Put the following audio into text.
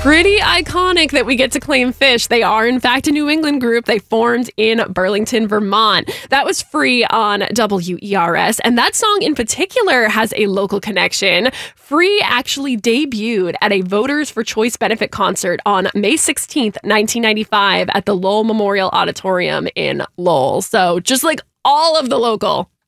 Pretty iconic that we get to claim Phish. They are, in fact, a New England group. They formed in Burlington, Vermont. That was Free on WERS. And that song in particular has a local connection. Free actually debuted at a Voters for Choice benefit concert on May 16th, 1995 at the Lowell Memorial Auditorium in Lowell. So just like all of the local